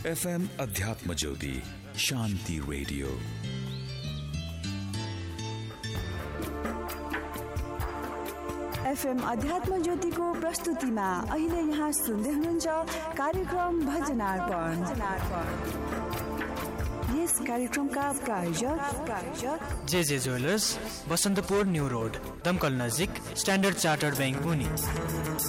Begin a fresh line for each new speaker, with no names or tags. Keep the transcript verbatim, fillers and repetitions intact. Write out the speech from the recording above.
FM अध्यात्म ज्योति शान्ति radio.
FM अध्यात्म ज्योतिको प्रस्तुतिमा अहिले यहाँ सुन्दै हुनुहुन्छ कार्यक्रम भजनार्पण। यस कार्यक्रमका प्रायोजक प्रायोजक
जे जे ज्वेलर्स, बसन्तपुर न्यू रोड, दमकल नजिक, स्ट्यान्डर्ड चार्टर्ड बैंक मुनि।